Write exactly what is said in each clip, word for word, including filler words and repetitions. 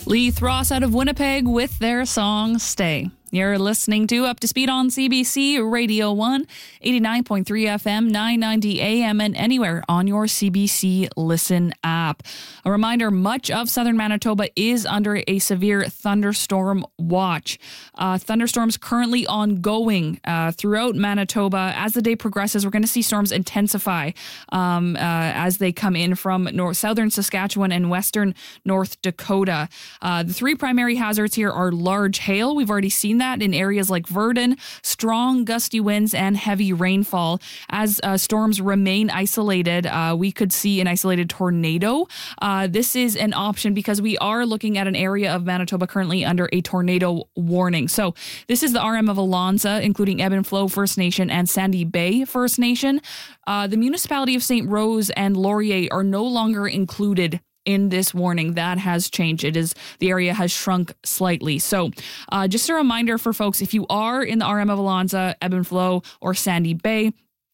Leith Ross out of Winnipeg with their song Stay. You're listening to Up to Speed on C B C Radio one, eighty-nine point three F M, nine ninety A M, and anywhere on your C B C Listen app. A reminder, much of southern Manitoba is under a severe thunderstorm watch. Uh, thunderstorms currently ongoing uh, throughout Manitoba. As the day progresses, we're going to see storms intensify um, uh, as they come in from north, southern Saskatchewan and western North Dakota. Uh, the three primary hazards here are large hail. We've already seen that in areas like Virden, strong gusty winds and heavy rainfall. As uh, storms remain isolated, uh, we could see an isolated tornado. Uh, this is an option because we are looking at an area of Manitoba currently under a tornado warning. So this is the R M of Alonsa, including Ebb and Flow First Nation and Sandy Bay First Nation. Uh, the municipality of Saint Rose and Laurier are no longer included in this warning. That has changed. It is, the area has shrunk slightly. So uh, just a reminder for folks, if you are in the R M of Alonsa, Ebb and Flow, or Sandy Bay,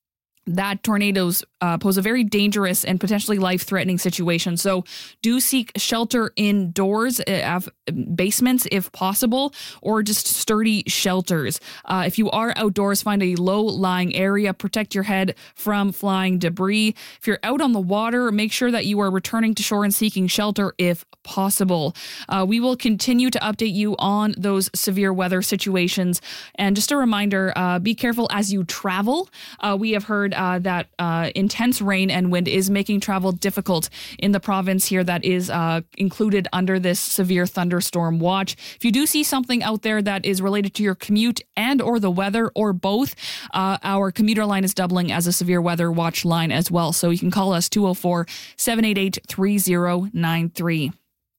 that tornadoes uh, pose a very dangerous and potentially life-threatening situation. So do seek shelter indoors, uh, basements if possible, or just sturdy shelters. Uh, if you are outdoors, find a low-lying area. Protect your head from flying debris. If you're out on the water, make sure that you are returning to shore and seeking shelter if possible. Uh, we will continue to update you on those severe weather situations. And just a reminder, uh, be careful as you travel. Uh, we have heard Uh, that uh, intense rain and wind is making travel difficult in the province here that is uh, included under this severe thunderstorm watch. If you do see something out there that is related to your commute and or the weather or both, uh, our commuter line is doubling as a severe weather watch line as well. So you can call us two oh four, seven eight eight, three oh nine three.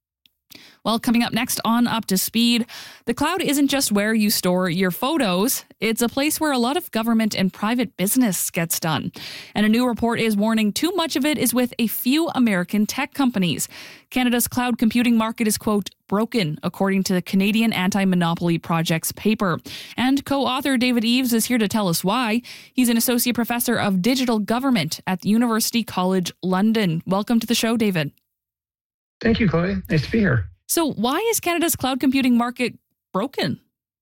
Well, coming up next on Up to Speed, the cloud isn't just where you store your photos. It's a place where a lot of government and private business gets done. And a new report is warning too much of it is with a few American tech companies. Canada's cloud computing market is, quote, broken, according to the Canadian Anti-Monopoly Project's paper. And co-author David Eves is here to tell us why. He's an associate professor of digital government at the University College London. Welcome to the show, David. Thank you, Chloe. Nice to be here. So why is Canada's cloud computing market broken?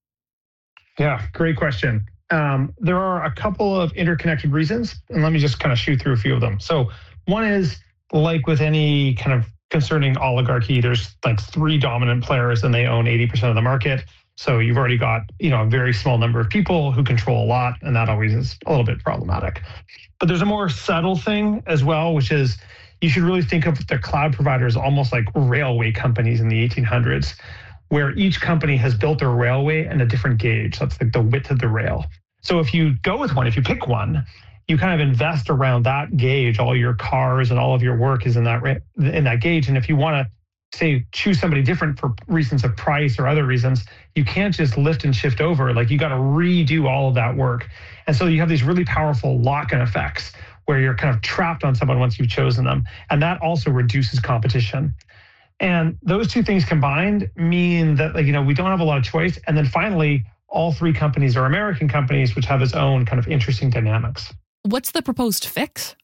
Yeah, great question. Um, there are a couple of interconnected reasons, and let me just kind of shoot through a few of them. So one is, like with any kind of concerning oligarchy, there's like three dominant players and they own eighty percent of the market. So you've already got, you know, a very small number of people who control a lot, and that always is a little bit problematic. But there's a more subtle thing as well, which is you should really think of the cloud providers almost like railway companies in the eighteen hundreds, where each company has built their railway in a different gauge. That's like the width of the rail. So if you go with one, if you pick one, you kind of invest around that gauge. All your cars and all of your work is in that in that gauge. And if you want to, say, choose somebody different for reasons of price or other reasons, you can't just lift and shift over. Like, you got to redo all of that work. And so you have these really powerful lock-in effects where you're kind of trapped on someone once you've chosen them. And that also reduces competition. And those two things combined mean that, like, you know, we don't have a lot of choice. And then finally, all three companies are American companies, which have its own kind of interesting dynamics. What's the proposed fix?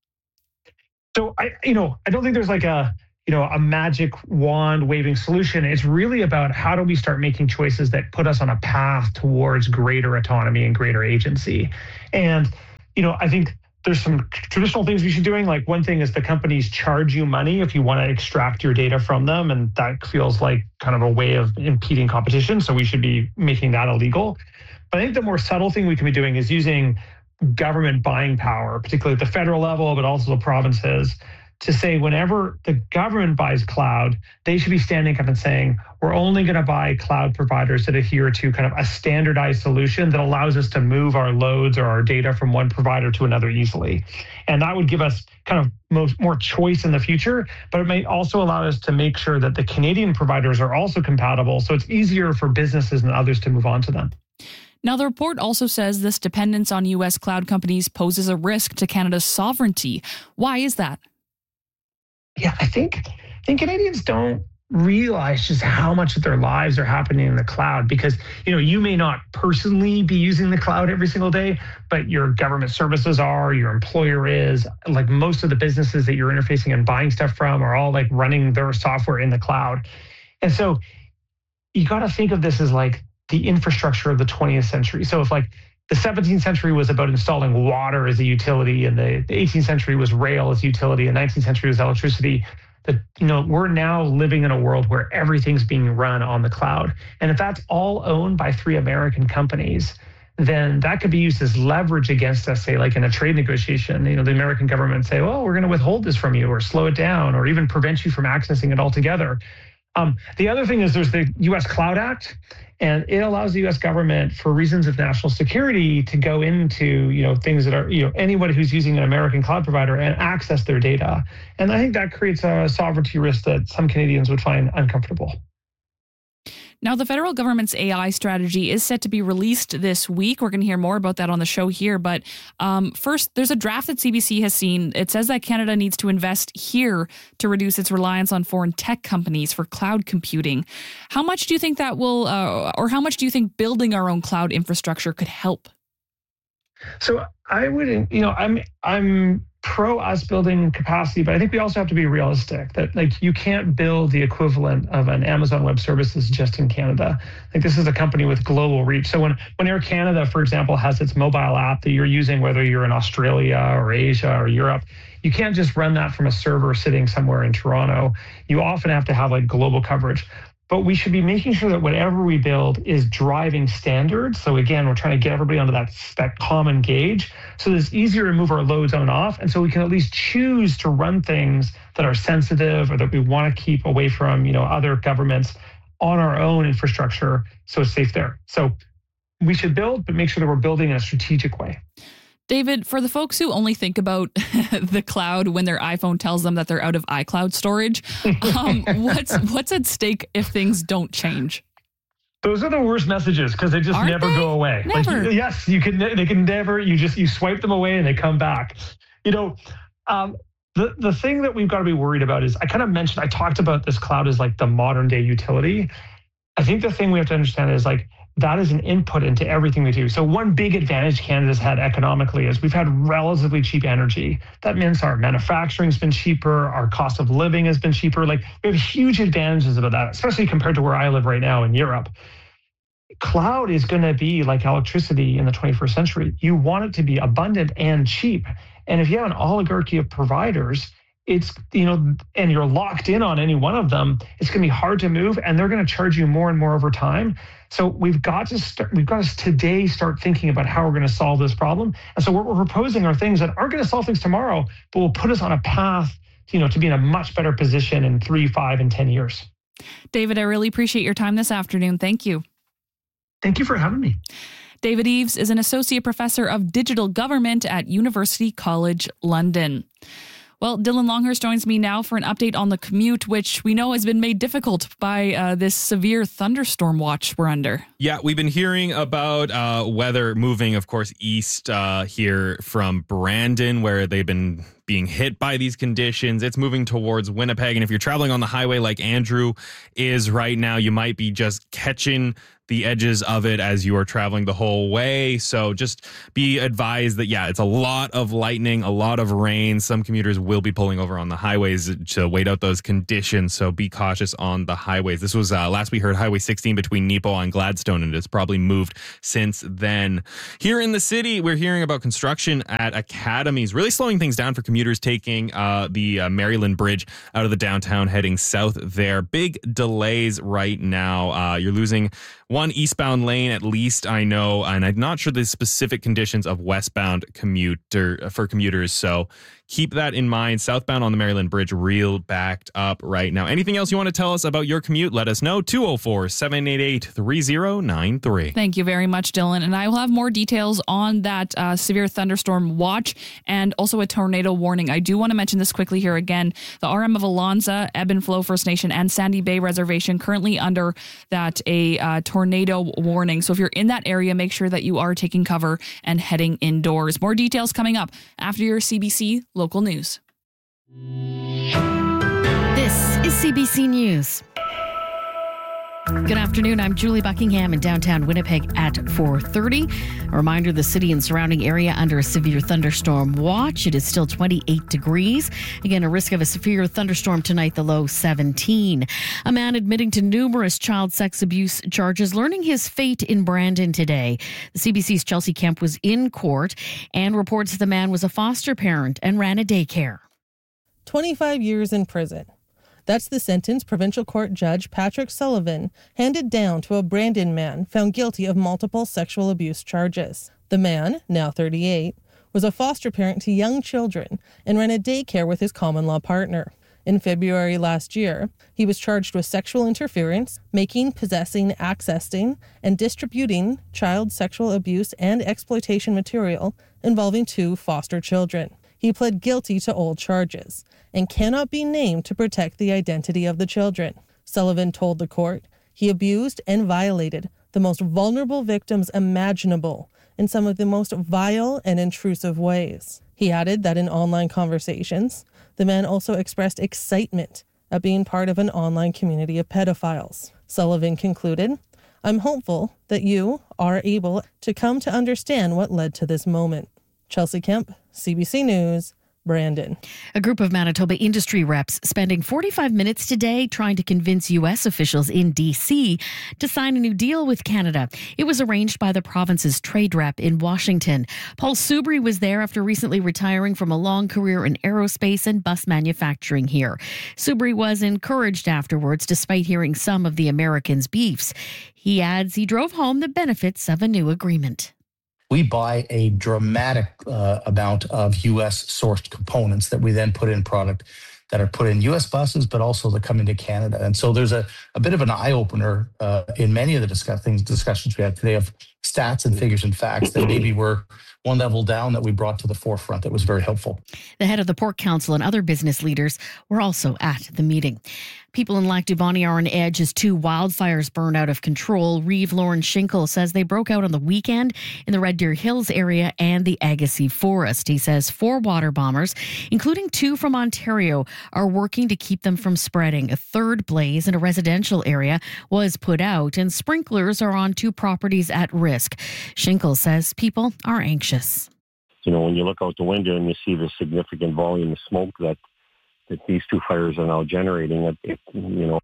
So I, you know, I don't think there's like a, you know, a magic wand waving solution. It's really about how do we start making choices that put us on a path towards greater autonomy and greater agency. And, you know, I think there's some traditional things we should be doing. Like, one thing is the companies charge you money if you want to extract your data from them. And that feels like kind of a way of impeding competition. So we should be making that illegal. But I think the more subtle thing we can be doing is using government buying power, particularly at the federal level, but also the provinces, to say whenever the government buys cloud, they should be standing up and saying, we're only going to buy cloud providers that adhere to kind of a standardized solution that allows us to move our loads or our data from one provider to another easily. And that would give us kind of most, more choice in the future, but it may also allow us to make sure that the Canadian providers are also compatible, so it's easier for businesses and others to move on to them. Now, the report also says this dependence on U S cloud companies poses a risk to Canada's sovereignty. Why is that? Yeah, I think, I think Canadians don't realize just how much of their lives are happening in the cloud, because, you know, you may not personally be using the cloud every single day, but your government services are, your employer is, like most of the businesses that you're interfacing and buying stuff from are all like running their software in the cloud. And so you got to think of this as like the infrastructure of the twentieth century. So if like the seventeenth century was about installing water as a utility, and the, the eighteenth century was rail as a utility, and nineteenth century was electricity, that, you know, we're now living in a world where everything's being run on the cloud. And if that's all owned by three American companies, then that could be used as leverage against us, say, like in a trade negotiation. You know, the American government say, well, we're going to withhold this from you or slow it down or even prevent you from accessing it altogether. Um, the other thing is there's the U S Cloud Act, and it allows the U S government, for reasons of national security, to go into, you know, things that are, you know, anybody who's using an American cloud provider and access their data. And I think that creates a sovereignty risk that some Canadians would find uncomfortable. Now, the federal government's A I strategy is set to be released this week. We're going to hear more about that on the show here. But um, first, there's a draft that C B C has seen. It says that Canada needs to invest here to reduce its reliance on foreign tech companies for cloud computing. How much do you think that will, uh, or how much do you think building our own cloud infrastructure could help? So I wouldn't, you know, I'm, I'm pro us building capacity, but I think we also have to be realistic that, like, you can't build the equivalent of an Amazon Web Services just in Canada. Like, this is a company with global reach. So when, when Air Canada, for example, has its mobile app that you're using, whether you're in Australia or Asia or Europe, you can't just run that from a server sitting somewhere in Toronto. You often have to have like global coverage. But we should be making sure that whatever we build is driving standards. So again, we're trying to get everybody onto that, that common gauge so that it's easier to move our loads on and off. And so we can at least choose to run things that are sensitive or that we want to keep away from, you know, other governments on our own infrastructure so it's safe there. So we should build, but make sure that we're building in a strategic way. David, for the folks who only think about the cloud when their iPhone tells them that they're out of iCloud storage, um, what's what's at stake if things don't change? Those are the worst messages because they just Aren't never they? go away. Never. Like, yes, you can. They can never. You just you swipe them away and they come back. You know, um, the the thing that we've got to be worried about is I kind of mentioned. I talked about this cloud as like the modern day utility. I think the thing we have to understand is like, that is an input into everything we do. So one big advantage Canada's had economically is we've had relatively cheap energy. That means our manufacturing's been cheaper, our cost of living has been cheaper. Like, we have huge advantages about that, especially compared to where I live right now in Europe. Cloud is going to be like electricity in the twenty-first century. You want it to be abundant and cheap. And if you have an oligarchy of providers, it's, you know, and you're locked in on any one of them, it's going to be hard to move, and they're going to charge you more and more over time. So we've got to start, we've got to today start thinking about how we're going to solve this problem. And so what we're proposing are things that aren't going to solve things tomorrow, but will put us on a path, you know, to be in a much better position in three, five, and ten years. David, I really appreciate your time this afternoon. Thank you. Thank you for having me. David Eves is an associate professor of digital government at University College London. Well, Dylan Longhurst joins me now for an update on the commute, which we know has been made difficult by uh, this severe thunderstorm watch we're under. Yeah, we've been hearing about uh, weather moving, of course, east uh, here from Brandon, where they've been being hit by these conditions. It's moving towards Winnipeg. And if you're traveling on the highway like Andrew is right now, you might be just catching the edges of it as you are traveling the whole way. So just be advised that, yeah, it's a lot of lightning, a lot of rain. Some commuters will be pulling over on the highways to wait out those conditions. So be cautious on the highways. This was uh, last we heard Highway sixteen between Nepo and Gladstone, and it's probably moved since then. Here in the city, we're hearing about construction at academies, really slowing things down for commuters taking uh, the uh, Maryland Bridge out of the downtown, heading south there. Big delays right now. Uh, you're losing one eastbound lane, at least I know, and I'm not sure the specific conditions of westbound commuter for commuters. So keep that in mind. Southbound on the Maryland Bridge, real backed up right now. Anything else you want to tell us about your commute? Let us know. two oh four, seven eight eight, three oh nine three. Thank you very much, Dylan. And I will have more details on that uh, severe thunderstorm watch and also a tornado warning. I do want to mention this quickly here again. The R M of Alonza, Ebb and Flow First Nation, and Sandy Bay Reservation currently under that a uh, tornado warning. So if you're in that area, make sure that you are taking cover and heading indoors. More details coming up after your C B C local news. This is C B C News. Good afternoon. I'm Julie Buckingham in downtown Winnipeg at four thirty. A reminder, the city and surrounding area under a severe thunderstorm watch. It is still twenty-eight degrees. Again, a risk of a severe thunderstorm tonight, the low seventeen. A man admitting to numerous child sex abuse charges learning his fate in Brandon today. The C B C's Chelsea Kemp was in court and reports the man was a foster parent and ran a daycare. twenty-five years in prison. That's the sentence provincial court judge Patrick Sullivan handed down to a Brandon man found guilty of multiple sexual abuse charges. The man, now thirty-eight, was a foster parent to young children and ran a daycare with his common-law partner. In February last year, he was charged with sexual interference, making, possessing, accessing, and distributing child sexual abuse and exploitation material involving two foster children. He pled guilty to all charges and cannot be named to protect the identity of the children. Sullivan told the court he abused and violated the most vulnerable victims imaginable in some of the most vile and intrusive ways. He added that in online conversations, the man also expressed excitement at being part of an online community of pedophiles. Sullivan concluded, "I'm hopeful that you are able to come to understand what led to this moment." Chelsea Kemp, C B C News, Brandon. A group of Manitoba industry reps spending forty-five minutes today trying to convince U S officials in D C to sign a new deal with Canada. It was arranged by the province's trade rep in Washington. Paul Soubry was there after recently retiring from a long career in aerospace and bus manufacturing here. Soubry was encouraged afterwards despite hearing some of the Americans' beefs. He adds he drove home the benefits of a new agreement. We buy a dramatic uh, amount of U S-sourced components that we then put in product that are put in U S buses, but also that come into Canada. And so there's a, a bit of an eye-opener uh, in many of the discuss- things, discussions we had today of stats and figures and facts that maybe were one level down that we brought to the forefront that was very helpful. The head of the Pork Council and other business leaders were also at the meeting. People in Lac du Bonnet are on edge as two wildfires burn out of control. Reeve Lauren Schinkel says they broke out on the weekend in the Red Deer Hills area and the Agassiz Forest. He says four water bombers, including two from Ontario, are working to keep them from spreading. A third blaze in a residential area was put out, and sprinklers are on two properties at risk. Schinkel says people are anxious. You know, when you look out the window and you see the significant volume of smoke that that these two fires are now generating, it, it, you know.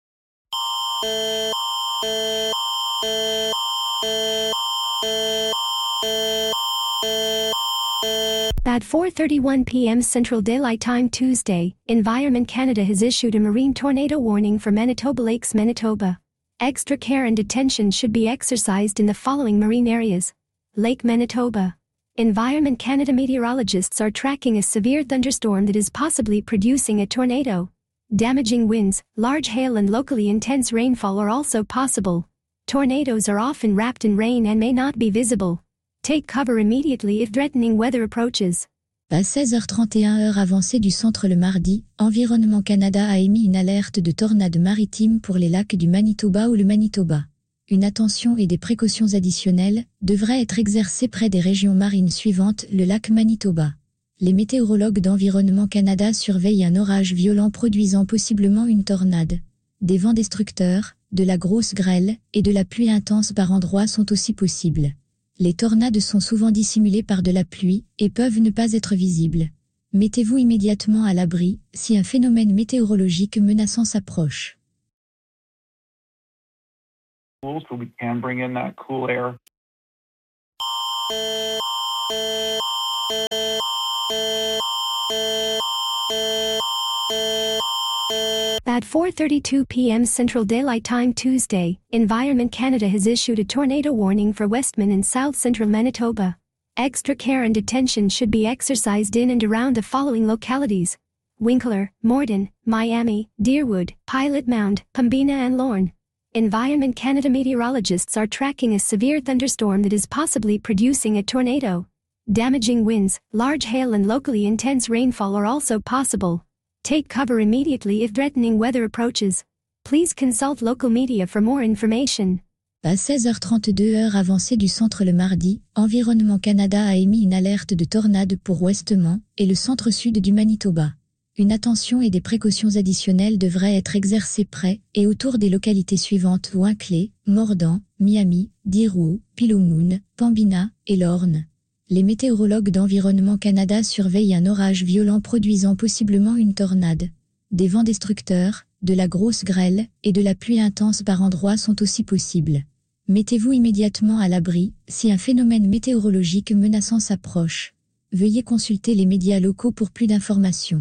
At four thirty-one p.m. Central Daylight Time Tuesday, Environment Canada has issued a marine tornado warning for Manitoba Lakes, Manitoba. Extra care and attention should be exercised in the following marine areas. Lake Manitoba. Environment Canada meteorologists are tracking a severe thunderstorm that is possibly producing a tornado. Damaging winds, large hail and locally intense rainfall are also possible. Tornadoes are often wrapped in rain and may not be visible. Take cover immediately if threatening weather approaches. À seize heures trente et une heure avancée du centre le mardi, Environnement Canada a émis une alerte de tornade maritime pour les lacs du Manitoba ou le Manitoba. Une attention et des précautions additionnelles devraient être exercées près des régions marines suivantes, le lac Manitoba. Les météorologues d'Environnement Canada surveillent un orage violent produisant possiblement une tornade. Des vents destructeurs, de la grosse grêle et de la pluie intense par endroits sont aussi possibles. Les tornades sont souvent dissimulées par de la pluie et peuvent ne pas être visibles. Mettez-vous immédiatement à l'abri si un phénomène météorologique menaçant s'approche. So we can bring in that cool air. At four thirty-two p.m. Central Daylight Time Tuesday, Environment Canada has issued a tornado warning for Westman and South Central Manitoba. Extra care and attention should be exercised in and around the following localities: Winkler, Morden, Miami, Deerwood, Pilot Mound, Pembina and Lorne. Environment Canada meteorologists are tracking a severe thunderstorm that is possibly producing a tornado. Damaging winds, large hail and locally intense rainfall are also possible. Take cover immediately if threatening weather approaches. Please consult local media for more information. À seize heures trente-deux heure avancée du centre le mardi, Environnement Canada a émis une alerte de tornade pour Westman et le centre-sud du Manitoba. Une attention et des précautions additionnelles devraient être exercées près et autour des localités suivantes: Winkler, Mordant, Miami, Diruo, Pilomoon, Pembina et Lorne. Les météorologues d'Environnement Canada surveillent un orage violent produisant possiblement une tornade. Des vents destructeurs, de la grosse grêle et de la pluie intense par endroits sont aussi possibles. Mettez-vous immédiatement à l'abri si un phénomène météorologique menaçant s'approche. Veuillez consulter les médias locaux pour plus d'informations.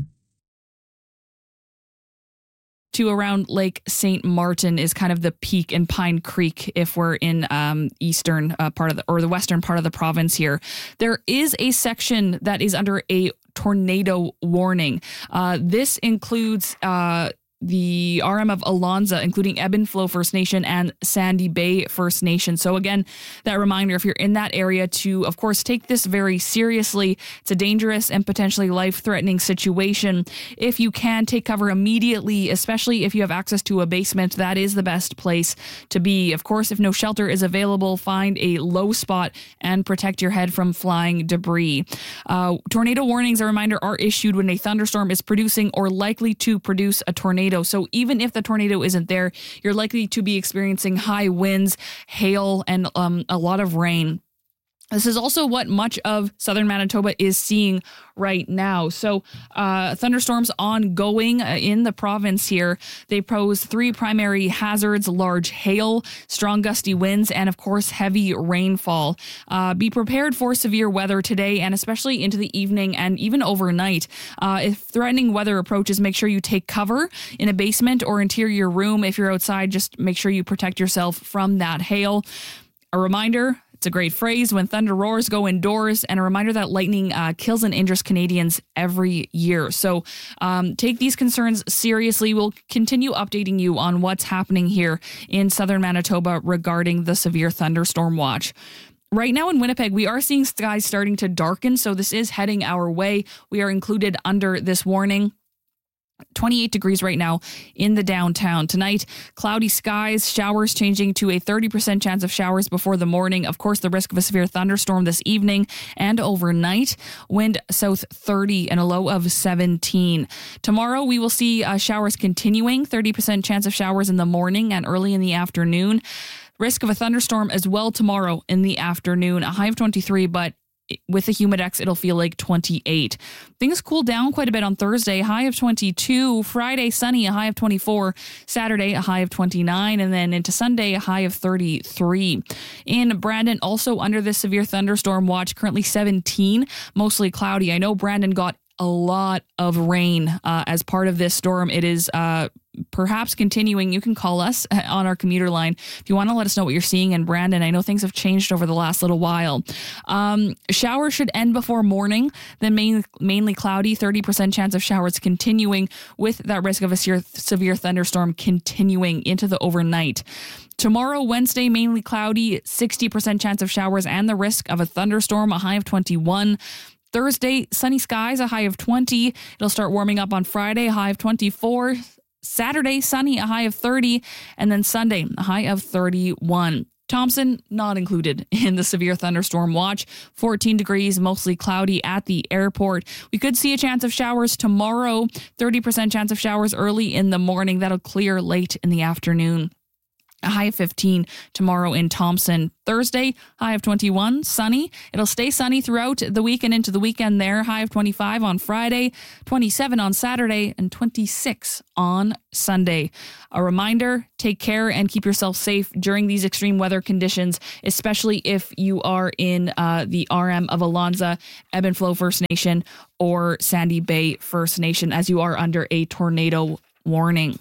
To around Lake Saint Martin is kind of the peak in Pine Creek if we're in um, eastern uh, part of the, or the western part of the province here. There is a section that is under a tornado warning. Uh, this includes uh, the R M of Alonza, including Ebb and Flow First Nation and Sandy Bay First Nation. So again, that reminder, if you're in that area, to, of course, take this very seriously. It's a dangerous and potentially life-threatening situation. If you can, take cover immediately, especially if you have access to a basement. That is the best place to be. Of course, if no shelter is available, find a low spot and protect your head from flying debris. Uh, tornado warnings, a reminder, are issued when a thunderstorm is producing or likely to produce a tornado. So even if the tornado isn't there, you're likely to be experiencing high winds, hail, and um, a lot of rain. This is also what much of southern Manitoba is seeing right now. So uh, thunderstorms ongoing in the province here. They pose three primary hazards: large hail, strong gusty winds, and of course, heavy rainfall. Uh, be prepared for severe weather today and especially into the evening and even overnight. Uh, if threatening weather approaches, make sure you take cover in a basement or interior room. If you're outside, just make sure you protect yourself from that hail. A reminder, it's a great phrase: when thunder roars, go indoors, and a reminder that lightning uh, kills and injures Canadians every year. So um, take these concerns seriously. We'll continue updating you on what's happening here in southern Manitoba regarding the severe thunderstorm watch. Right now in Winnipeg, we are seeing skies starting to darken, so this is heading our way. We are included under this warning. twenty-eight degrees right now in the downtown. Tonight, cloudy skies, showers changing to a thirty percent chance of showers before the morning. Of course, the risk of a severe thunderstorm this evening and overnight. Wind south thirty and a low of seventeen. Tomorrow, we will see uh, showers continuing, thirty percent chance of showers in the morning and early in the afternoon. Risk of a thunderstorm as well tomorrow in the afternoon. A high of twenty-three, but with the humidex, it'll feel like twenty-eight. Things cool down quite a bit on Thursday, high of twenty-two. Friday, sunny, a high of twenty-four. Saturday, a high of twenty-nine. And then into Sunday, a high of thirty-three. In Brandon, also under this severe thunderstorm watch, currently seventeen, mostly cloudy. I know Brandon got a lot of rain uh, as part of this storm. It is uh, perhaps continuing. You can call us on our commuter line if you want to let us know what you're seeing in Brandon. I know things have changed over the last little while. Um, showers should end before morning, then main, mainly cloudy, thirty percent chance of showers continuing, with that risk of a severe, severe thunderstorm continuing into the overnight. Tomorrow, Wednesday, mainly cloudy, sixty percent chance of showers and the risk of a thunderstorm, a high of twenty-one. Thursday, sunny skies, a high of twenty. It'll start warming up on Friday, a high of twenty-four. Saturday, sunny, a high of thirty. And then Sunday, a high of thirty-one. Thompson, not included in the severe thunderstorm watch. fourteen degrees, mostly cloudy at the airport. We could see a chance of showers tomorrow. thirty percent chance of showers early in the morning. That'll clear late in the afternoon. A high of fifteen tomorrow in Thompson. Thursday, high of twenty-one, sunny. It'll stay sunny throughout the week and into the weekend there. High of twenty-five on Friday, twenty-seven on Saturday, and twenty-six on Sunday. A reminder, take care and keep yourself safe during these extreme weather conditions, especially if you are in uh, the R M of Alonza, Ebb and Flow First Nation, or Sandy Bay First Nation, as you are under a tornado warning.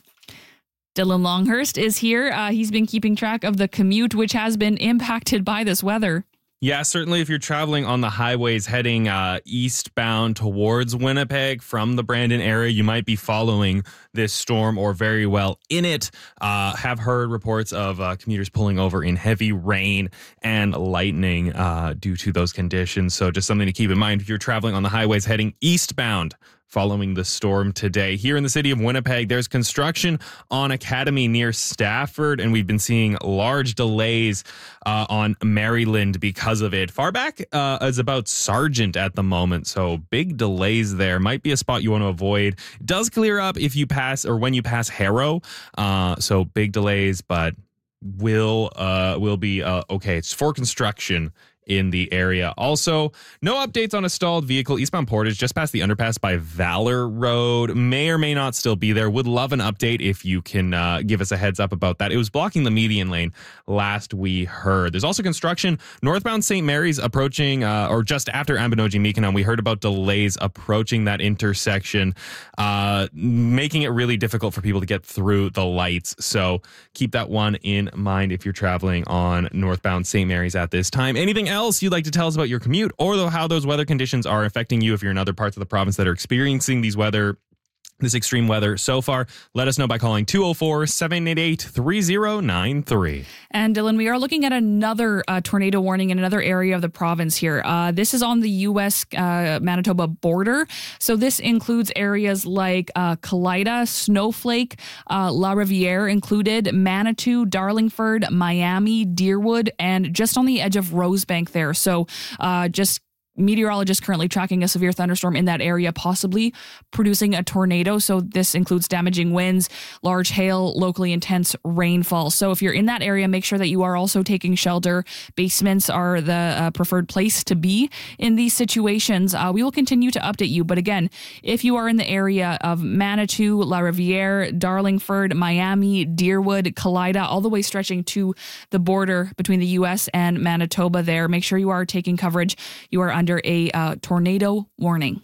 Dylan Longhurst is here. Uh, he's been keeping track of the commute, which has been impacted by this weather. Yeah, certainly if you're traveling on the highways heading uh, eastbound towards Winnipeg from the Brandon area, you might be following this storm or very well in it. Uh, have heard reports of uh, commuters pulling over in heavy rain and lightning uh, due to those conditions. So just something to keep in mind if you're traveling on the highways heading eastbound following the storm today. Here in the city of Winnipeg, there's construction on Academy near Stafford, and we've been seeing large delays uh, on Maryland because of it. Far back uh, is about Sargent at the moment, so big delays there. Might be a spot you want to avoid. It does clear up if you pass or when you pass Harrow, uh, so big delays, but will uh, will be uh, okay. It's for construction in the area. Also, no updates on a stalled vehicle eastbound Portage just past the underpass by Valor Road. May or may not still be there. Would love an update if you can uh, give us a heads up about that. It was blocking the median lane last we heard. There's also construction northbound Saint Mary's approaching uh, or just after Ambanoji-Meekanong. We heard about delays approaching that intersection, uh, making it really difficult for people to get through the lights. So keep that one in mind if you're traveling on northbound Saint Mary's at this time. Anything else else you'd like to tell us about your commute, or though how those weather conditions are affecting you if you're in other parts of the province that are experiencing these weather this extreme weather so far, let us know by calling two oh four, seven eight eight, three oh nine three. And Dylan, we are looking at another uh, tornado warning in another area of the province here. Uh, this is on the U S uh, Manitoba border. So this includes areas like uh, Kalida, Snowflake, uh, La Riviere included, Manitou, Darlingford, Miami, Deerwood, and just on the edge of Rosebank there. So uh, just meteorologists currently tracking a severe thunderstorm in that area, possibly producing a tornado. So this includes damaging winds, large hail, locally intense rainfall. So if you're in that area, make sure that you are also taking shelter. Basements are the uh, preferred place to be in these situations. Uh, we will continue to update you. But again, if you are in the area of Manitou, La Riviere, Darlingford, Miami, Deerwood, Kalida, all the way stretching to the border between the U S and Manitoba there, make sure you are taking coverage. You are under under a uh, tornado warning.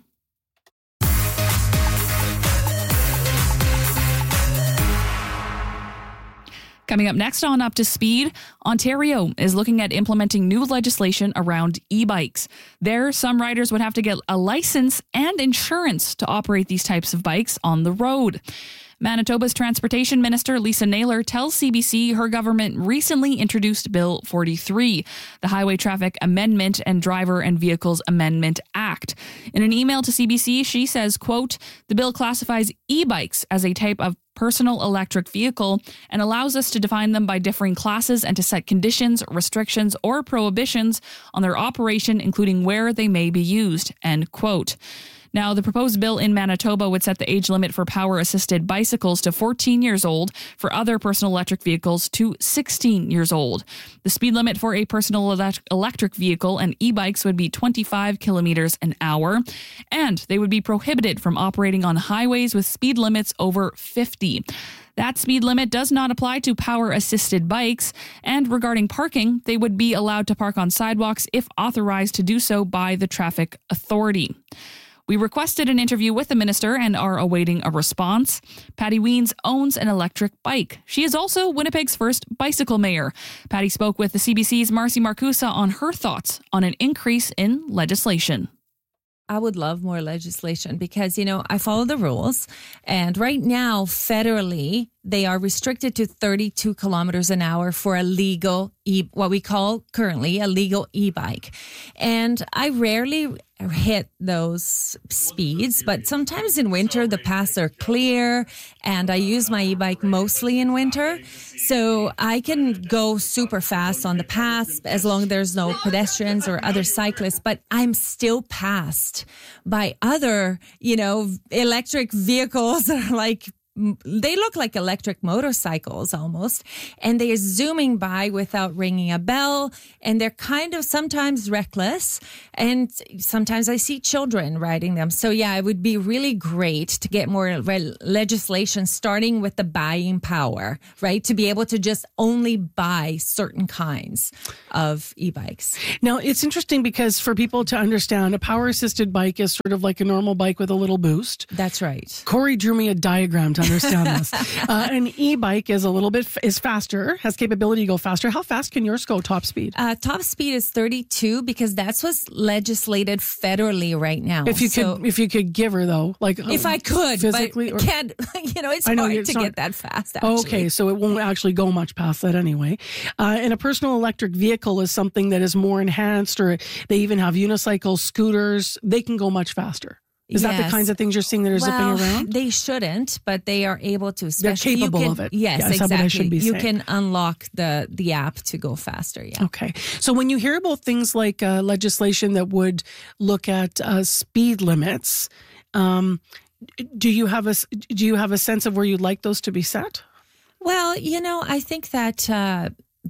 Coming up next on Up to Speed, Ontario is looking at implementing new legislation around e-bikes. There, some riders would have to get a license and insurance to operate these types of bikes on the road. Manitoba's Transportation Minister Lisa Naylor tells C B C her government recently introduced Bill forty-three, the Highway Traffic Amendment and Driver and Vehicles Amendment Act. In an email to C B C, she says, quote, the bill classifies e-bikes as a type of personal electric vehicle and allows us to define them by differing classes and to set conditions, restrictions, or prohibitions on their operation, including where they may be used, end quote. Now, the proposed bill in Manitoba would set the age limit for power-assisted bicycles to fourteen years old, for other personal electric vehicles to sixteen years old. The speed limit for a personal electric vehicle and e-bikes would be twenty-five kilometers an hour, and they would be prohibited from operating on highways with speed limits over fifty. That speed limit does not apply to power-assisted bikes, and regarding parking, they would be allowed to park on sidewalks if authorized to do so by the traffic authority. We requested an interview with the minister and are awaiting a response. Patty Weens owns an electric bike. She is also Winnipeg's first bicycle mayor. Patty spoke with the C B C's Marcy Marcusa on her thoughts on an increase in legislation. I would love more legislation because, you know, I follow the rules. And right now, federally, they are restricted to thirty-two kilometers an hour for a legal e, what we call currently a legal e-bike. And I rarely hit those speeds, but sometimes in winter, the paths are clear and I use my e-bike mostly in winter. So I can go super fast on the paths as long as there's no pedestrians or other cyclists, but I'm still passed by other, you know, electric vehicles that are like, they look like electric motorcycles almost, and they are zooming by without ringing a bell, and they're kind of sometimes reckless, and sometimes I see children riding them. So yeah, it would be really great to get more re- legislation starting with the buying power, right? To be able to just only buy certain kinds of e-bikes. Now, it's interesting because for people to understand, a power-assisted bike is sort of like a normal bike with a little boost. That's right. Corey drew me a diagram to understand this. Uh, an e-bike is a little bit is faster, has capability to go faster. How fast can yours go top speed? Uh, top speed is thirty-two because that's what's legislated federally right now. If you so, could, if you could give her though, like if I could, physically, but or, can't. You know, it's I know, hard it's to not, get that fast. Actually. Okay, so it won't actually go much past that anyway. Uh, and a personal electric vehicle is something that is more enhanced, or they even have unicycles, scooters. They can go much faster. Is that the Yes. kinds of things you're seeing that are well, zipping around? They shouldn't, but they are able to. They're Especially capable you can, of it. Yes, Yeah, that's what exactly. I should be you saying. can unlock the the app to go faster. Yeah. Okay. So when you hear about things like uh, legislation that would look at uh, speed limits, um, do you have a do you have a sense of where you'd like those to be set? Well, you know, I think that uh,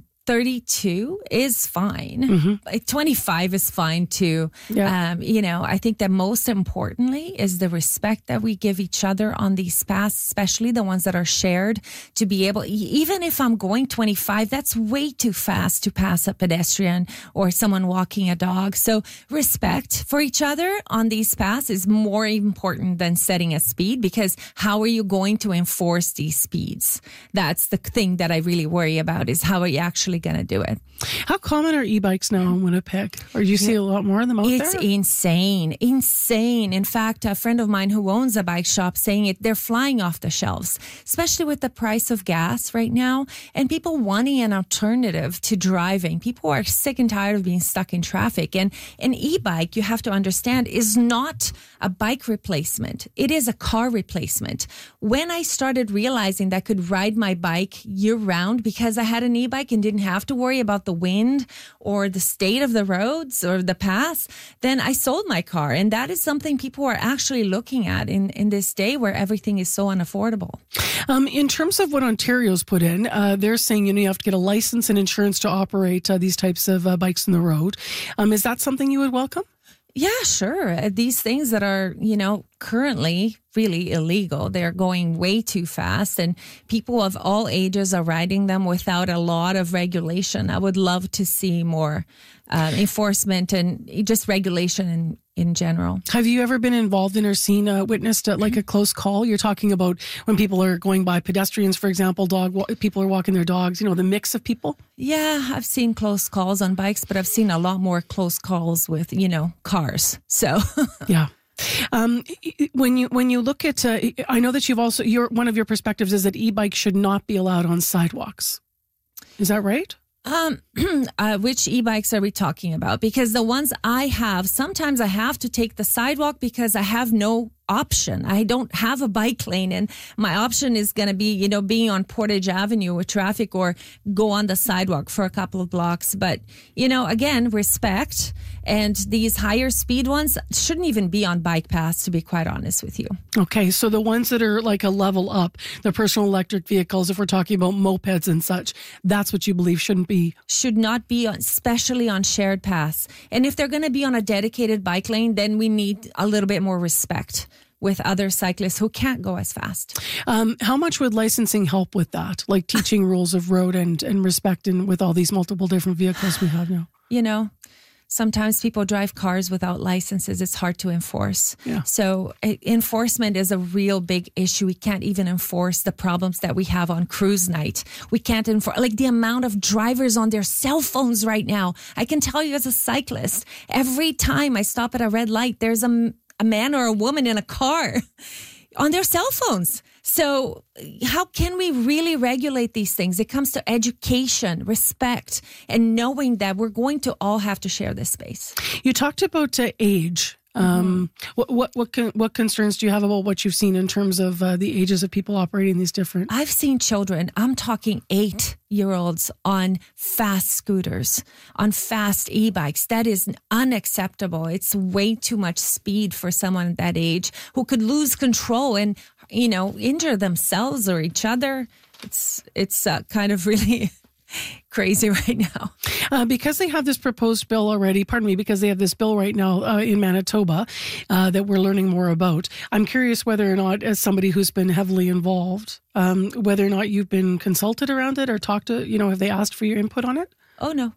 thirty-two is fine. Mm-hmm. Like twenty-five is fine too. Yeah. Um, you know, I think that most importantly is the respect that we give each other on these paths, especially the ones that are shared, to be able, even if I'm going twenty-five, that's way too fast to pass a pedestrian or someone walking a dog. So respect for each other on these paths is more important than setting a speed, because how are you going to enforce these speeds? That's the thing that I really worry about, is how are you actually going to do it? How common are e-bikes now in Winnipeg? Or do you see a lot more of them out It's there? insane, insane. In fact, a friend of mine who owns a bike shop saying it, they're flying off the shelves, especially with the price of gas right now and people wanting an alternative to driving. People are sick and tired of being stuck in traffic. And an e-bike, you have to understand, is not a bike replacement. It is a car replacement. When I started realizing that I could ride my bike year round because I had an e-bike and didn't have to worry about the wind or the state of the roads or the paths, then I sold my car. And that is something people are actually looking at in, in this day where everything is so unaffordable. Um, in terms of what Ontario's put in, uh, they're saying, you know, you have to get a license and insurance to operate uh, these types of uh, bikes on the road. Um, is that something you would welcome? Yeah, sure. Uh, These things that are, you know, currently really illegal, they're going way too fast, and people of all ages are riding them without a lot of regulation. I would love to see more uh, enforcement and just regulation in, in general. Have you ever been involved in or seen, uh, witnessed uh, like a close call? You're talking about when people are going by, pedestrians, for example, dog wa- people are walking their dogs, you know, the mix of people? Yeah, I've seen close calls on bikes, but I've seen a lot more close calls with, you know, cars. So Yeah. Um, when you when you look at, uh, I know that you've also, your one of your perspectives is that e-bikes should not be allowed on sidewalks. Is that right? Um, uh, which e-bikes are we talking about? Because the ones I have, sometimes I have to take the sidewalk because I have no option. I don't have a bike lane, and my option is going to be, you know, being on Portage Avenue with traffic or go on the sidewalk for a couple of blocks. But, you know, again, respect. And these higher speed ones shouldn't even be on bike paths, to be quite honest with you. Okay, so the ones that are like a level up, the personal electric vehicles, if we're talking about mopeds and such, that's what you believe shouldn't be? Should not be, on, especially on shared paths. And if they're going to be on a dedicated bike lane, then we need a little bit more respect with other cyclists who can't go as fast. Um, how much would licensing help with that? Like teaching rules of road and, and respect and with all these multiple different vehicles we have now? You know, sometimes people drive cars without licenses. It's hard to enforce. Yeah. So uh, enforcement is a real big issue. We can't even enforce the problems that we have on cruise night. We can't enforce, like the amount of drivers on their cell phones right now. I can tell you as a cyclist, every time I stop at a red light, there's a, a man or a woman in a car on their cell phones. So how can we really regulate these things? It comes to education, respect, and knowing that we're going to all have to share this space. You talked about uh, age. Um, mm-hmm. What what what, con- what concerns do you have about what you've seen in terms of uh, the ages of people operating these different? I've seen children. I'm talking eight-year-olds on fast scooters, on fast e-bikes. That is unacceptable. It's way too much speed for someone that age who could lose control and, you know, injure themselves or each other. It's it's uh, kind of really crazy right now. Uh, because they have this proposed bill already, pardon me, because they have this bill right now uh, in Manitoba uh, that we're learning more about. I'm curious whether or not, as somebody who's been heavily involved, um, whether or not you've been consulted around it or talked to, you know, have they asked for your input on it? Oh, no.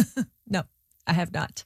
No, I have not.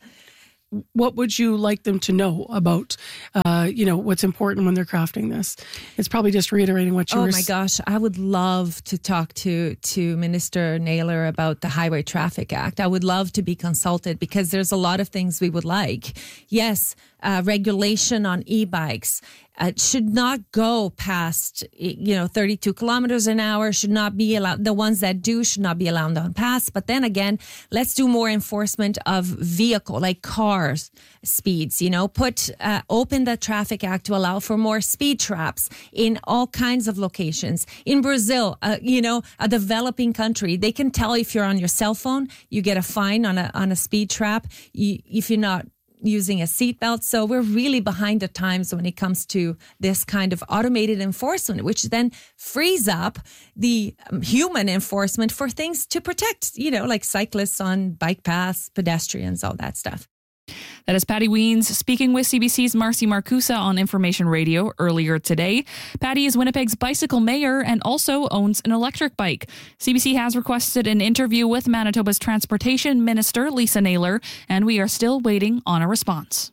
What would you like them to know about, uh, you know, what's important when they're crafting this? It's probably just reiterating what you oh were my gosh, I would love to talk to, to Minister Naylor about the Highway Traffic Act. I would love to be consulted because there's a lot of things we would like. Yes, uh, regulation on e-bikes. Uh, it should not go past, you know, thirty-two kilometers an hour, should not be allowed. The ones that do should not be allowed on pass. But then again, let's do more enforcement of vehicle, like cars speeds, you know, put, uh, open the Traffic Act to allow for more speed traps in all kinds of locations. In Brazil, uh, you know, a developing country, they can tell if you're on your cell phone, you get a fine on a, on a speed trap. You, if you're not using a seatbelt. So we're really behind the times when it comes to this kind of automated enforcement, which then frees up the um, human enforcement for things to protect, you know, like cyclists on bike paths, pedestrians, all that stuff. That is Patty Wiens speaking with C B C's Marcy Marcusa on Information Radio earlier today. Patty is Winnipeg's bicycle mayor and also owns an electric bike. C B C has requested an interview with Manitoba's Transportation Minister, Lisa Naylor, and we are still waiting on a response.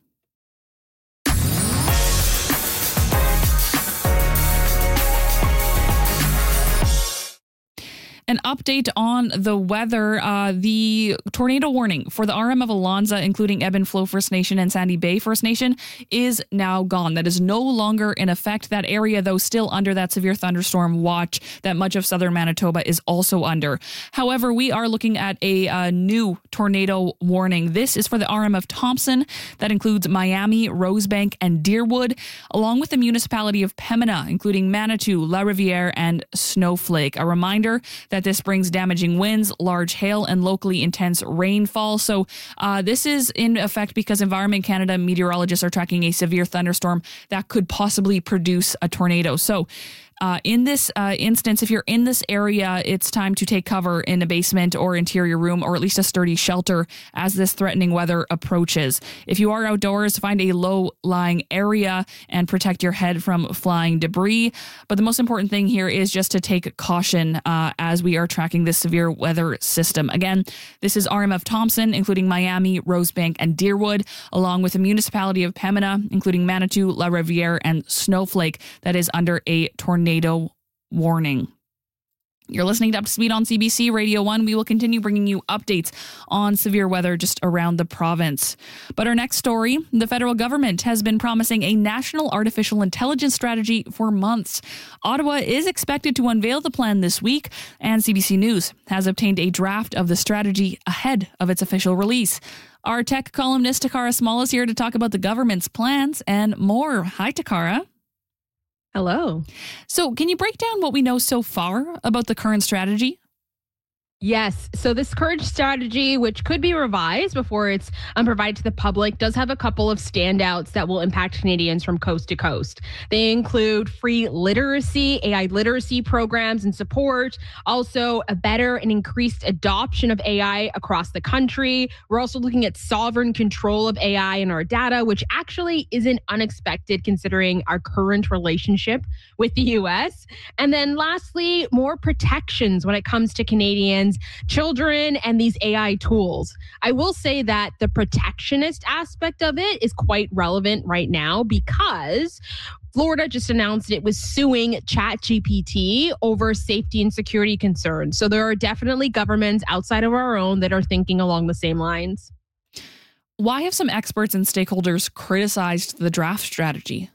An update on the weather. Uh, the tornado warning for the R M of Alonza, including Ebb and Flow First Nation and Sandy Bay First Nation, is now gone. That is no longer in effect. That area, though, still under that severe thunderstorm watch that much of southern Manitoba is also under. However, we are looking at a uh, new tornado warning. This is for the R M of Thompson. That includes Miami, Rosebank, and Deerwood, along with the municipality of Pembina, including Manitou, La Riviere, and Snowflake. A reminder that this brings damaging winds, large hail, and locally intense rainfall. So uh, this is in effect because Environment Canada meteorologists are tracking a severe thunderstorm that could possibly produce a tornado. So Uh, in this uh, instance, if you're in this area, it's time to take cover in a basement or interior room, or at least a sturdy shelter as this threatening weather approaches. If you are outdoors, find a low-lying area and protect your head from flying debris. But the most important thing here is just to take caution uh, as we are tracking this severe weather system. Again, this is R M F Thompson, including Miami, Rosebank, and Deerwood, along with the municipality of Pembina, including Manitou, La Riviere, and Snowflake, that is under a tornado Tornado warning. You're listening to Up to Speed on C B C Radio one. We will continue bringing you updates on severe weather just around the province. But our next story, the federal government has been promising a national artificial intelligence strategy for months. Ottawa is expected to unveil the plan this week, and C B C News has obtained a draft of the strategy ahead of its official release. Our tech columnist Takara Small is here to talk about the government's plans and more. Hi, Takara. Hello. So can you break down what we know so far about the current strategy? Yes. So this current strategy, which could be revised before it's um, provided to the public, does have a couple of standouts that will impact Canadians from coast to coast. They include free literacy, A I literacy programs and support, also a better and increased adoption of A I across the country. We're also looking at sovereign control of A I in our data, which actually isn't unexpected considering our current relationship with the U S. And then lastly, more protections when it comes to Canadians, children, and these A I tools. I will say that the protectionist aspect of it is quite relevant right now because Florida just announced it was suing ChatGPT over safety and security concerns. So there are definitely governments outside of our own that are thinking along the same lines. Why have some experts and stakeholders criticized the draft strategy?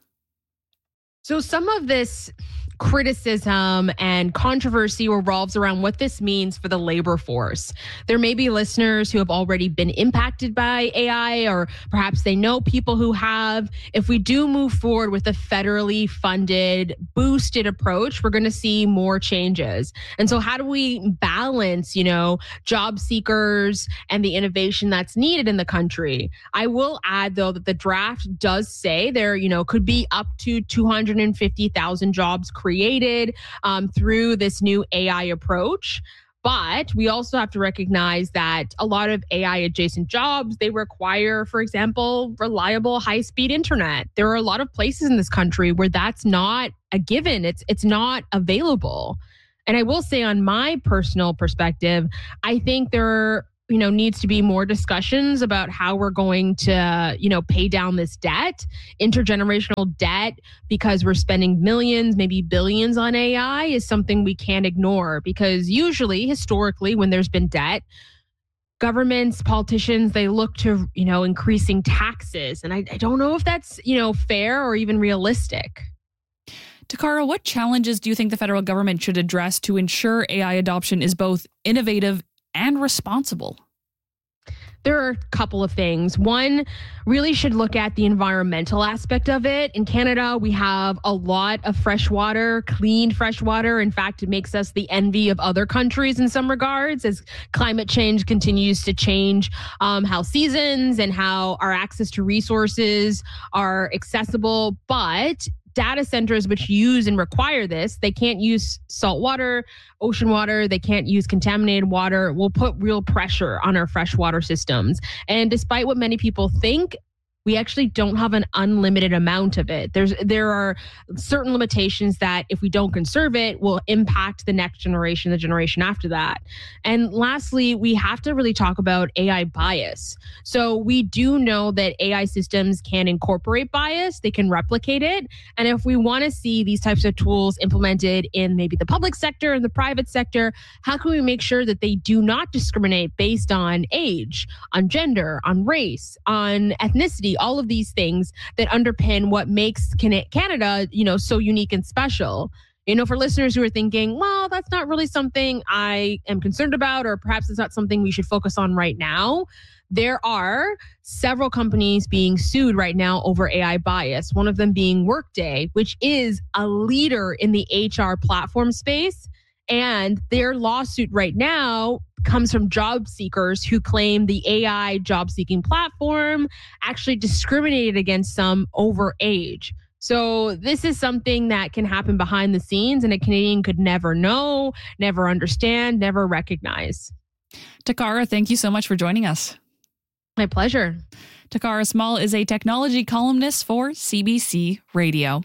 So some of this criticism and controversy revolves around what this means for the labor force. There may be listeners who have already been impacted by A I, or perhaps they know people who have. If we do move forward with a federally funded, boosted approach, we're going to see more changes. And so how do we balance, you know, job seekers and the innovation that's needed in the country? I will add, though, that the draft does say there, you know, could be up to two hundred fifty thousand jobs created um, through this new A I approach. But we also have to recognize that a lot of A I adjacent jobs, they require, for example, reliable high-speed internet. There are a lot of places in this country where that's not a given. It's it's not available. And I will say, on my personal perspective, I think there are, you know, needs to be more discussions about how we're going to, you know, pay down this debt, intergenerational debt, because we're spending millions, maybe billions on A I is something we can't ignore, because usually, historically, when there's been debt, governments, politicians, they look to, you know, increasing taxes. And I, I don't know if that's, you know, fair or even realistic. Takara, what challenges do you think the federal government should address to ensure A I adoption is both innovative and responsible? There are a couple of things. One, really should look at the environmental aspect of it. In Canada, we have a lot of fresh water, clean fresh water. In fact, it makes us the envy of other countries in some regards as climate change continues to change um, how seasons and how our access to resources are accessible. But data centers which use and require this, they can't use salt water, ocean water, they can't use contaminated water, will put real pressure on our freshwater systems. And despite what many people think, we actually don't have an unlimited amount of it. There's there are certain limitations that if we don't conserve it will impact the next generation, the generation after that. And lastly, we have to really talk about A I bias. So we do know that A I systems can incorporate bias, they can replicate it. And if we want to see these types of tools implemented in maybe the public sector and the private sector, how can we make sure that they do not discriminate based on age, on gender, on race, on ethnicity, all of these things that underpin what makes Canada, you know, so unique and special. You know, for listeners who are thinking, well, that's not really something I am concerned about, or perhaps it's not something we should focus on right now. There are several companies being sued right now over A I bias, one of them being Workday, which is a leader in the H R platform space. And their lawsuit right now comes from job seekers who claim the A I job seeking platform actually discriminated against some over age. So this is something that can happen behind the scenes and a Canadian could never know, never understand, never recognize. Takara, thank you so much for joining us. My pleasure. Takara Small is a technology columnist for C B C Radio.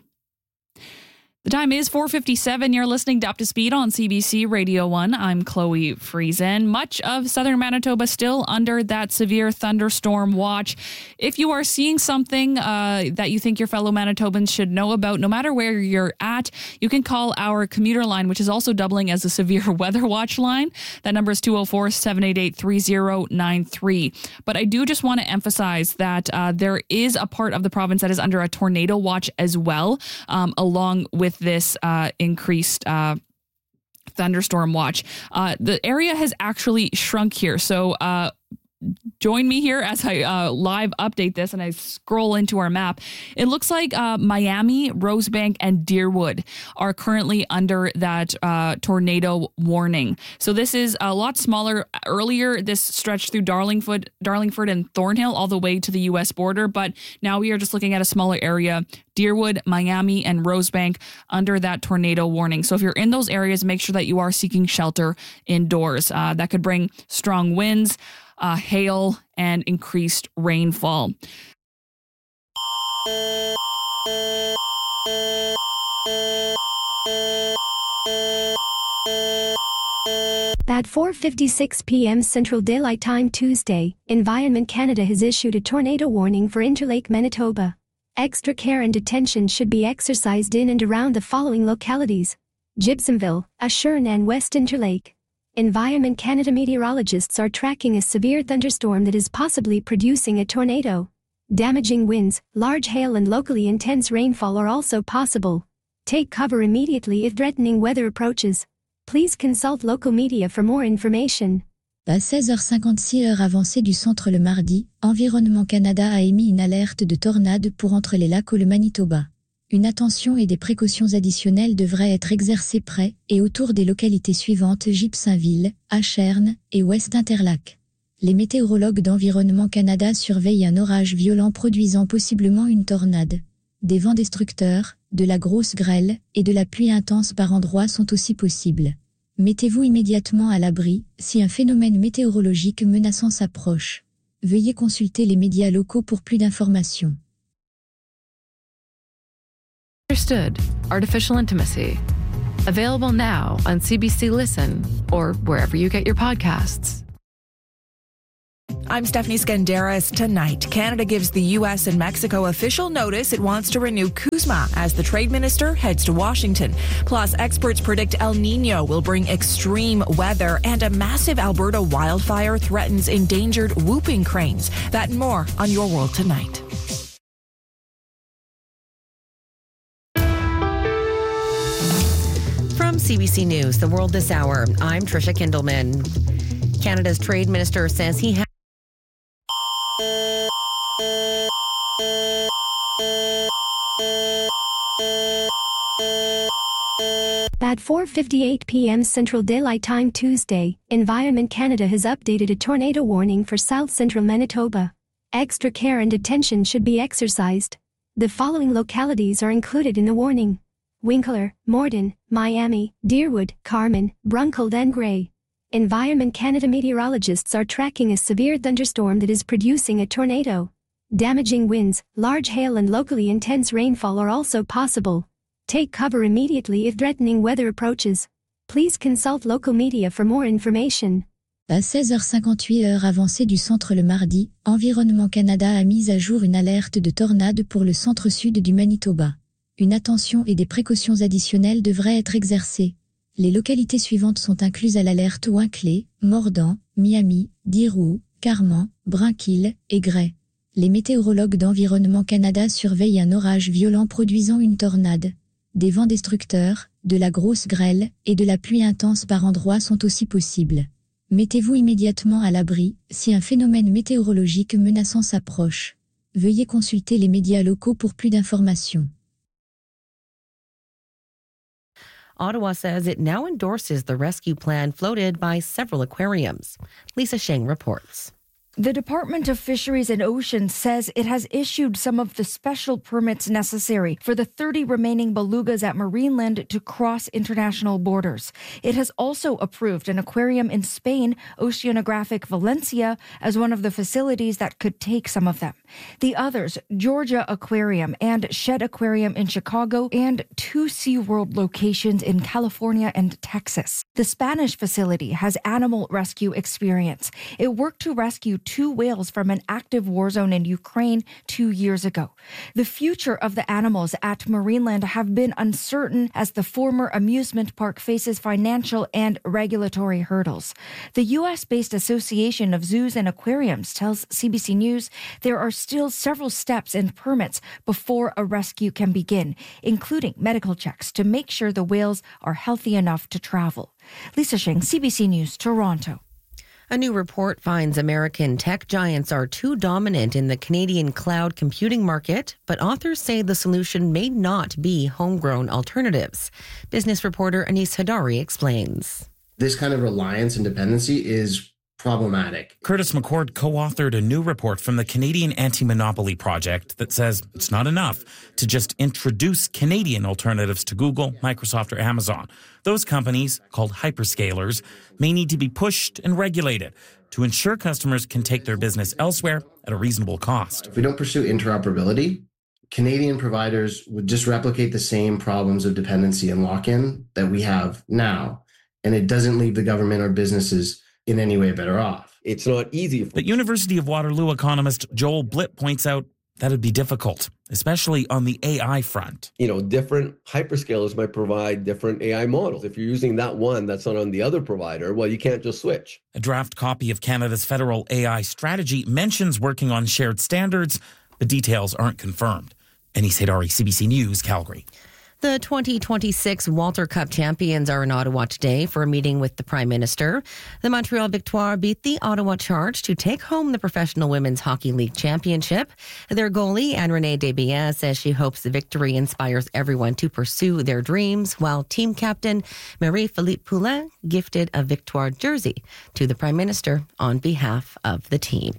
The time is four fifty-seven. You're listening to Up to Speed on C B C Radio one. I'm Chloe Friesen. Much of southern Manitoba still under that severe thunderstorm watch. If you are seeing something uh, that you think your fellow Manitobans should know about, no matter where you're at, you can call our commuter line, which is also doubling as a severe weather watch line. That number is two oh four, seven eight eight, three oh nine three. But I do just want to emphasize that uh, there is a part of the province that is under a tornado watch as well, um, along with this uh, increased uh, thunderstorm watch. Uh, the area has actually shrunk here. So uh, join me here as I uh, live update this and I scroll into our map. It looks like uh, Miami, Rosebank, and Deerwood are currently under that uh, tornado warning. So this is a lot smaller. Earlier, this stretched through Darlingford, Darlingford and Thornhill all the way to the U S border, but now we are just looking at a smaller area. Deerwood, Miami, and Rosebank under that tornado warning. So if you're in those areas, make sure that you are seeking shelter indoors. Uh, that could bring strong winds, Uh, hail, and increased rainfall. At four fifty-six p.m. Central Daylight Time Tuesday, Environment Canada has issued a tornado warning for Interlake, Manitoba. Extra care and attention should be exercised in and around the following localities: Gibsonville, Ashern, and West Interlake. Environment Canada meteorologists are tracking a severe thunderstorm that is possibly producing a tornado. Damaging winds, large hail, and locally intense rainfall are also possible. Take cover immediately if threatening weather approaches. Please consult local media for more information. À seize heures cinquante-six heure avancée du centre le mardi, Environnement Canada a émis une alerte de tornade pour entre les lacs ou le Manitoba. Une attention et des précautions additionnelles devraient être exercées près et autour des localités suivantes: Gibsonville, Ashern et West Interlaque. Les météorologues d'Environnement Canada surveillent un orage violent produisant possiblement une tornade. Des vents destructeurs, de la grosse grêle et de la pluie intense par endroits sont aussi possibles. Mettez-vous immédiatement à l'abri si un phénomène météorologique menaçant s'approche. Veuillez consulter les médias locaux pour plus d'informations. Understood. Artificial Intimacy. Available now on C B C Listen or wherever you get your podcasts. I'm Stephanie Skandaris. Tonight, Canada gives the U S and Mexico official notice it wants to renew CUSMA as the trade minister heads to Washington. Plus, experts predict El Nino will bring extreme weather, and a massive Alberta wildfire threatens endangered whooping cranes. That and more on Your World Tonight. From C B C News, The World This Hour, I'm Trisha Kindleman. Canada's trade minister says he has At four fifty-eight p.m. Central Daylight Time Tuesday, Environment Canada has updated a tornado warning for south central Manitoba. Extra care and attention should be exercised. The following localities are included in the warning: Winkler, Morden, Miami, Deerwood, Carmen, Bruncold and Gray. Environment Canada meteorologists are tracking a severe thunderstorm that is producing a tornado. Damaging winds, large hail and locally intense rainfall are also possible. Take cover immediately if threatening weather approaches. Please consult local media for more information. À seize heures cinquante-huit heure avancée du centre le mardi, Environnement Canada a mis à jour une alerte de tornade pour le centre-sud du Manitoba. Une attention et des précautions additionnelles devraient être exercées. Les localités suivantes sont incluses à l'alerte: Winkler, Morden, Miami, Deerwood, Carman, Brunkill et Gray. Les météorologues d'Environnement Canada surveillent un orage violent produisant une tornade. Des vents destructeurs, de la grosse grêle et de la pluie intense par endroits sont aussi possibles. Mettez-vous immédiatement à l'abri si un phénomène météorologique menaçant s'approche. Veuillez consulter les médias locaux pour plus d'informations. Ottawa says it now endorses the rescue plan floated by several aquariums. Lisa Sheng reports. The Department of Fisheries and Oceans says it has issued some of the special permits necessary for the thirty remaining belugas at Marineland to cross international borders. It has also approved an aquarium in Spain, Oceanographic Valencia, as one of the facilities that could take some of them. The others, Georgia Aquarium and Shed Aquarium in Chicago, and two SeaWorld locations in California and Texas. The Spanish facility has animal rescue experience. It worked to rescue two whales from an active war zone in Ukraine two years ago. The future of the animals at Marineland have been uncertain as the former amusement park faces financial and regulatory hurdles. The U S-based Association of Zoos and Aquariums tells C B C News there are still several steps and permits before a rescue can begin, including medical checks to make sure the whales are healthy enough to travel. Lisa Sheng, C B C News, Toronto. A new report finds American tech giants are too dominant in the Canadian cloud computing market, but authors say the solution may not be homegrown alternatives. Business reporter Anis Hadari explains. This kind of reliance and dependency is problematic. Curtis McCord co-authored a new report from the Canadian Anti-Monopoly Project that says it's not enough to just introduce Canadian alternatives to Google, Microsoft, or Amazon. Those companies, called hyperscalers, may need to be pushed and regulated to ensure customers can take their business elsewhere at a reasonable cost. If we don't pursue interoperability, Canadian providers would just replicate the same problems of dependency and lock-in that we have now, and it doesn't leave the government or businesses in any way better off. It's not easy. But University of Waterloo economist Joel Blitt points out that it'd be difficult, especially on the A I front. You know, different hyperscalers might provide different A I models. If you're using that one that's not on the other provider, well, you can't just switch. A draft copy of Canada's federal A I strategy mentions working on shared standards. The details aren't confirmed. Anis Hadari, C B C News, Calgary. The twenty twenty-six Walter Cup champions are in Ottawa today for a meeting with the Prime Minister. The Montreal Victoire beat the Ottawa Charge to take home the Professional Women's Hockey League Championship. Their goalie, Anne-Renee Desbiens, says she hopes the victory inspires everyone to pursue their dreams, while team captain Marie-Philippe Poulin gifted a Victoire jersey to the Prime Minister on behalf of the team.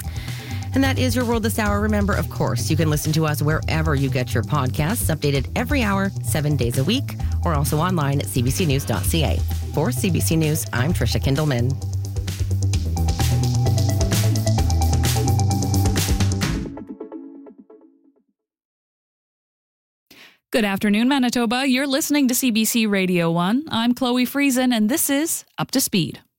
And that is Your World This Hour. Remember, of course, you can listen to us wherever you get your podcasts, updated every hour, seven days a week, or also online at c b c news dot c a. For C B C News, I'm Trisha Kindleman. Good afternoon, Manitoba. You're listening to C B C Radio one. I'm Chloe Friesen, and this is Up to Speed.